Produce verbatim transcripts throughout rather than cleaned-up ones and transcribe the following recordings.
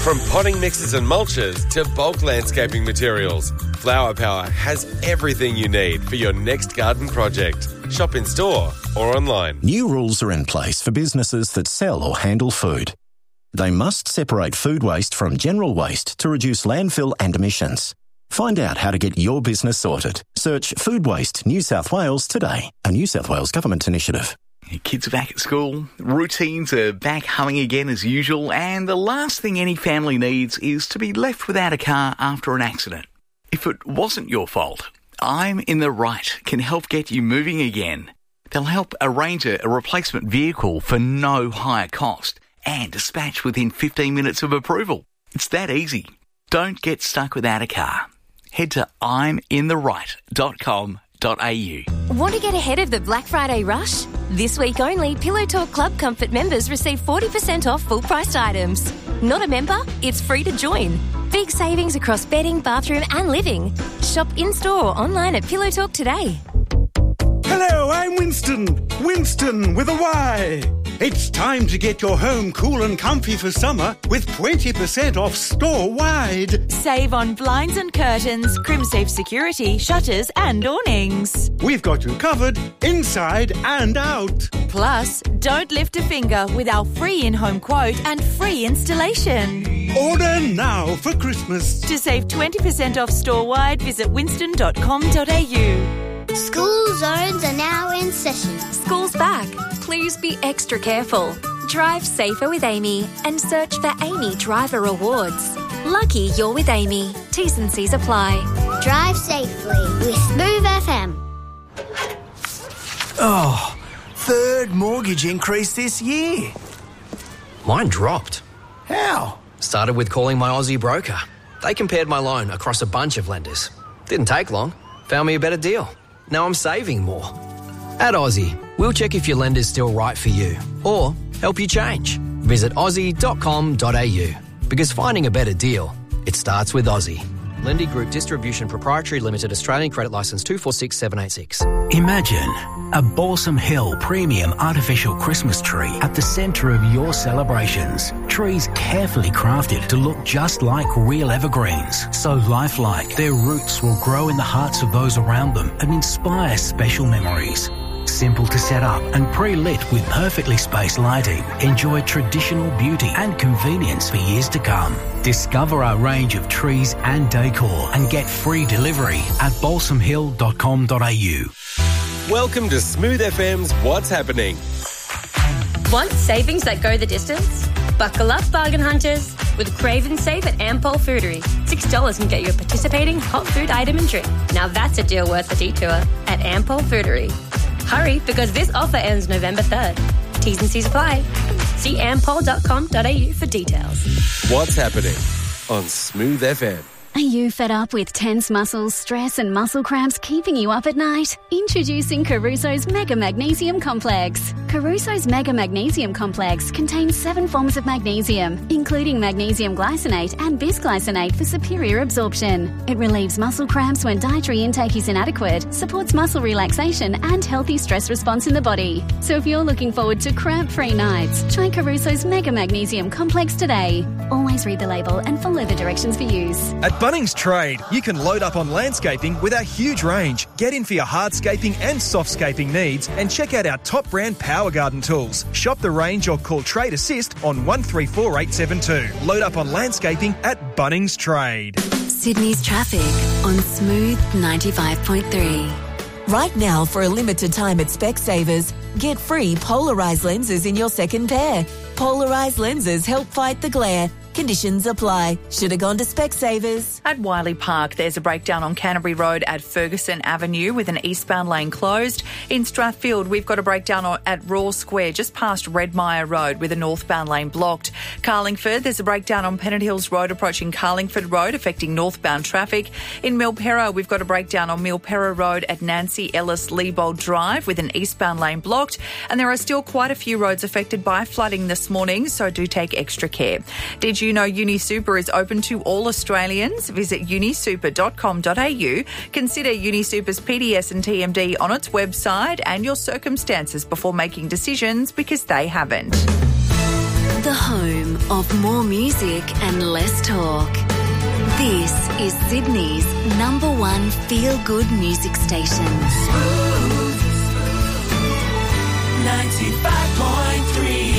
From potting mixes and mulches to bulk landscaping materials, Flower Power has everything you need for your next garden project. Shop in store or online. New rules are in place for businesses that sell or handle food. They must separate food waste from general waste to reduce landfill and emissions. Find out how to get your business sorted. Search Food Waste New South Wales today, a New South Wales government initiative. Kids are back at school, routines are back humming again as usual, and the last thing any family needs is to be left without a car after an accident. If it wasn't your fault, I'm in the Right can help get you moving again. They'll help arrange a replacement vehicle for no higher cost and dispatch within fifteen minutes of approval. It's that easy. Don't get stuck without a car. Head to I'm in the right dot com dot a u. Want to get ahead of the Black Friday rush? This week only, Pillow Talk Club Comfort members receive forty percent off full-priced items. Not a member? It's free to join. Big savings across bedding, bathroom and living. Shop in-store or online at Pillow Talk today. Hello, I'm Winston. Winston with a Y. It's time to get your home cool and comfy for summer with twenty percent off store-wide. Save on blinds and curtains, Crimsafe security, shutters and awnings. We've got you covered inside and out. Plus, don't lift a finger with our free in-home quote and free installation. Order now for Christmas. To save twenty percent off store-wide, visit winston dot com dot a u. School zones are now in session. School's back. Please be extra careful. Drive safer with Amy and search for Amy Driver Awards. Lucky you're with Amy. T's and C's apply. Drive safely with Smooth F M. Oh, third mortgage increase this year. Mine dropped. How? Started with calling my Aussie broker. They compared my loan across a bunch of lenders. Didn't take long. Found me a better deal. Now I'm saving more. At Aussie, we'll check if your lender's still right for you or help you change. Visit aussie dot com dot a u because finding a better deal, it starts with Aussie. Lendy Group Distribution Proprietary Limited, Australian Credit Licence two four six seven eight six. Imagine a Balsam Hill premium artificial Christmas tree at the centre of your celebrations. Trees carefully crafted to look just like real evergreens, so lifelike their roots will grow in the hearts of those around them and inspire special memories. Simple to set up and pre-lit with perfectly spaced lighting. Enjoy traditional beauty and convenience for years to come. Discover our range of trees and decor and get free delivery at balsam hill dot com dot a u. Welcome to Smooth F M's What's Happening. Want savings that go the distance? Buckle up, bargain hunters. With Crave and Save at Ampol Foodery. six dollars can get you a participating hot food item and drink. Now that's a deal worth a detour at Ampol Foodery. Hurry, because this offer ends November third. T's and C's apply. See ampol dot com dot a u for details. What's happening on Smooth F M? Are you fed up with tense muscles, stress and muscle cramps keeping you up at night? Introducing Caruso's Mega Magnesium Complex. Caruso's Mega Magnesium Complex contains seven forms of magnesium, including magnesium glycinate and bisglycinate for superior absorption. It relieves muscle cramps when dietary intake is inadequate, supports muscle relaxation and healthy stress response in the body. So if you're looking forward to cramp-free nights, try Caruso's Mega Magnesium Complex today. Always read the label and follow the directions for use. At Bunnings Trade, you can load up on landscaping with our huge range. Get in for your hardscaping and softscaping needs and check out our top brand Power Garden tools. Shop the range or call Trade Assist on one three four eight seven two. Load up on landscaping at Bunnings Trade. Sydney's traffic on Smooth ninety-five point three. Right now, for a limited time at Specsavers, get free polarised lenses in your second pair. Polarised lenses help fight the glare. Conditions apply. Should have gone to Specsavers. At Wiley Park, there's a breakdown on Canterbury Road at Ferguson Avenue with an eastbound lane closed. In Strathfield, we've got a breakdown at Raw Square just past Redmire Road with a northbound lane blocked. Carlingford, there's a breakdown on Pennant Hills Road approaching Carlingford Road affecting northbound traffic. In Milperra, we've got a breakdown on Milperra Road at Nancy Ellis Leibold Drive with an eastbound lane blocked. And there are still quite a few roads affected by flooding this morning, so do take extra care. Did you know UniSuper is open to all Australians? Visit uni super dot com dot a u. Consider UniSuper's P D S and T M D on its website and your circumstances before making decisions, because they haven't. The home of more music and less talk. This is Sydney's number one feel-good music station. ninety-five point three.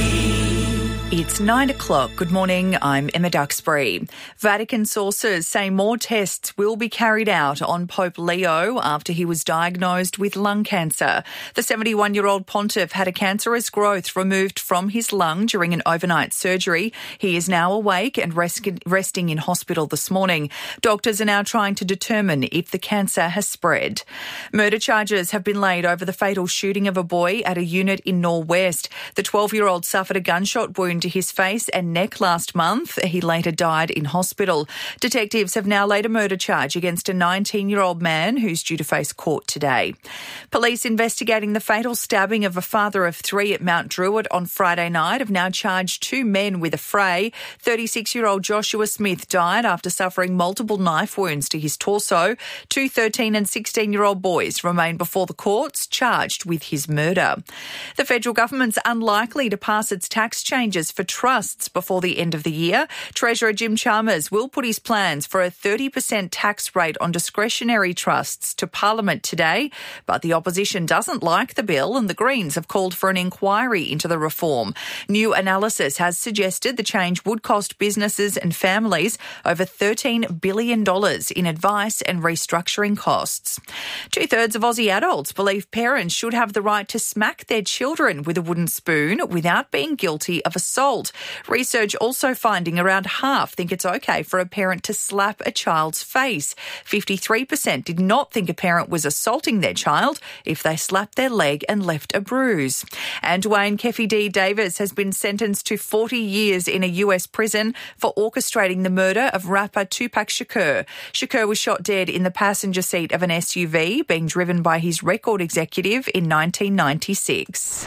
It's nine o'clock. Good morning. I'm Emma Duxbury. Vatican sources say more tests will be carried out on Pope Leo after he was diagnosed with lung cancer. The seventy-one-year-old pontiff had a cancerous growth removed from his lung during an overnight surgery. He is now awake and rest- resting in hospital this morning. Doctors are now trying to determine if the cancer has spread. Murder charges have been laid over the fatal shooting of a boy at a unit in Norwest. The twelve-year-old suffered a gunshot wound to his face and neck last month. He later died in hospital. Detectives have now laid a murder charge against a nineteen-year-old man who's due to face court today. Police investigating the fatal stabbing of a father of three at Mount Druitt on Friday night have now charged two men with a fray. thirty-six-year-old Joshua Smith died after suffering multiple knife wounds to his torso. Two thirteen and sixteen-year-old boys remain before the courts charged with his murder. The federal government's unlikely to pass its tax changes for trusts before the end of the year. Treasurer Jim Chalmers will put his plans for a thirty percent tax rate on discretionary trusts to Parliament today, but the opposition doesn't like the bill and the Greens have called for an inquiry into the reform. New analysis has suggested the change would cost businesses and families over thirteen billion dollars in advice and restructuring costs. Two-thirds of Aussie adults believe parents should have the right to smack their children with a wooden spoon without being guilty of assault. Research also finding around half think it's okay for a parent to slap a child's face. fifty-three percent did not think a parent was assaulting their child if they slapped their leg and left a bruise. And Dwayne Keffi D. Davis has been sentenced to forty years in a U S prison for orchestrating the murder of rapper Tupac Shakur. Shakur was shot dead in the passenger seat of an S U V being driven by his record executive in nineteen ninety-six.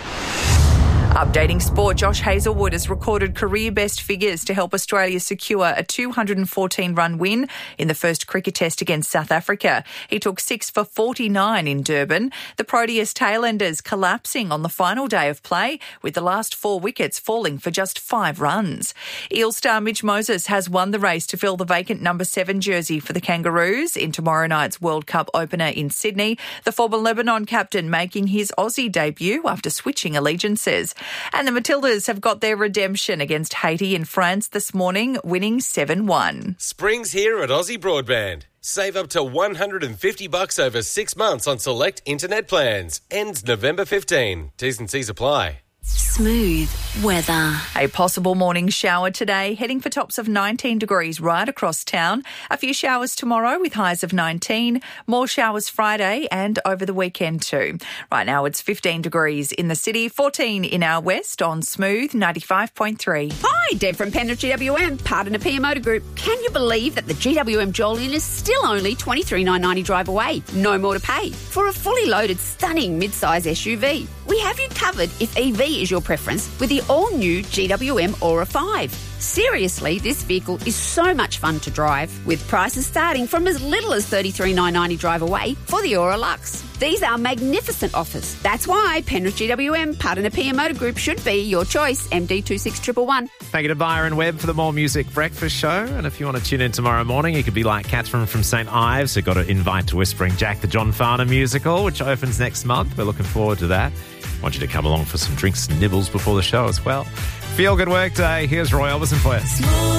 Updating sport, Josh Hazlewood has recorded career-best figures to help Australia secure a two hundred fourteen run win in the first cricket test against South Africa. He took six for forty-nine in Durban. The Proteas tailenders collapsing on the final day of play, with the last four wickets falling for just five runs. Eel star Mitch Moses has won the race to fill the vacant number seven jersey for the Kangaroos in tomorrow night's World Cup opener in Sydney. The former Lebanon captain making his Aussie debut after switching allegiances. And the Matildas have got their redemption against Haiti in France this morning, winning seven one. Spring's here at Aussie Broadband. Save up to one hundred fifty bucks over six months on select internet plans. Ends November fifteenth. T's and C's apply. Smooth weather. A possible morning shower today, heading for tops of nineteen degrees right across town. A few showers tomorrow with highs of nineteen. More showers Friday and over the weekend too. Right now it's fifteen degrees in the city, fourteen in our west on Smooth ninety-five point three. Hi, Deb from Penrith G W M, partner P M Motor Group. Can you believe that the G W M Jolyon is still only twenty-three thousand nine hundred ninety drive away? No more to pay for a fully loaded, stunning mid-size S U V. We have you covered if E V is your preference with the all-new G W M Aura five. Seriously, this vehicle is so much fun to drive, with prices starting from as little as thirty-three thousand nine hundred ninety drive away for the Aura Luxe. These are magnificent offers. That's why Penrith G W M, partner P M Motor Group, should be your choice. M D two six one one one. Thank you to Byron Webb for the More Music Breakfast Show. And if you want to tune in tomorrow morning, you could be like Catherine from Saint Ives, who got an invite to Whispering Jack, the John Farnham musical, which opens next month. We're looking forward to that. I want you to come along for some drinks and nibbles before the show as well. Feel good work day. Here's Roy Orbison for you.